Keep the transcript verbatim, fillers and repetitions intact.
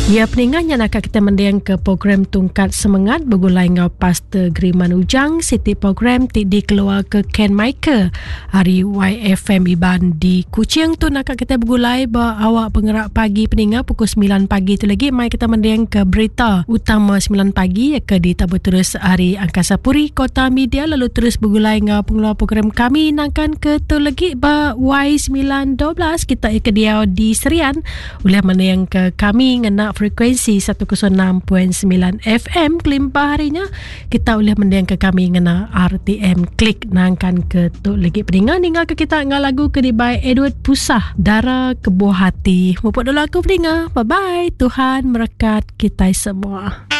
Ya, peninganya nak kita mendiang ke program Tungkat Semangat bergulai ngau Pastor Griman Ujang Siti program ti dikeluar ke Ken Michael hari Y F M Iban di Kuching tu nak kita bergulai ba awak penggerak pagi peninga pukul sembilan pagi tu lagi mai kita mendiang ke berita utama sembilan pagi ke di tabu terus hari Angkasa Puri Kota Media lalu terus bergulai ngau pengeluar program kami nangkan ke tu lagi ba Y sembilan dua belas kita ke dia di Serian boleh mendiang ke kami ngena frekuensi seratus enam perpuluhan sembilan F M kelimpah harinya kita boleh mendiang ke kami ngena R T M klik nangkan ke tu lagi peningan tinggal ke kita ngah lagu ke di by Edward Pusah Dara Kebuah Hati. Mupuk dulu aku peningan. Bye bye. Tuhan berkat kita semua.